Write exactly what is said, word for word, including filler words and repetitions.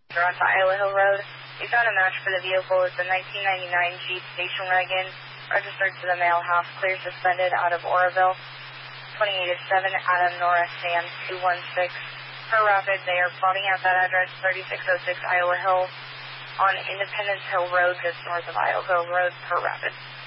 on to Iowa Hill Road. We found a match for the vehicle. It's a nineteen ninety-nine Jeep station wagon, registered to the mail house, clear suspended out of Oroville. twenty-eight oh seven Adam Nora Sam two one six. Per rapid, they are plotting at that address, thirty-six oh six Iowa Hill on Independence Hill Road, just north of Iowa Hill Road, per rapid.